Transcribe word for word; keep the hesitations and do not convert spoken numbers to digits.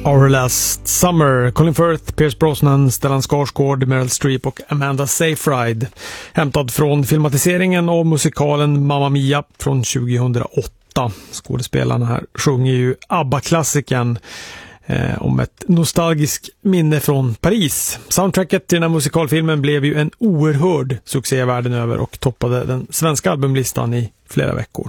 Our Last Summer, Colin Firth, Pierce Brosnan, Stellan Skarsgård, Meryl Streep och Amanda Seyfried. Hämtad från filmatiseringen av musikalen Mamma Mia från tjugohundraåtta. Skådespelarna här sjunger ju ABBA-klassikern eh, om ett nostalgiskt minne från Paris. Soundtracket till den här musikalfilmen blev ju en oerhörd succé världen över och toppade den svenska albumlistan i flera veckor.